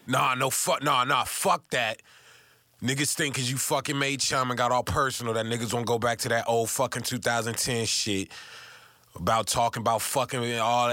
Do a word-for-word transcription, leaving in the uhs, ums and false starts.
Nah, no fuck, nah, nah, fuck that. Niggas think cause you fucking made chum and got all personal that niggas won't go back to that old fucking two thousand ten shit about talking about fucking all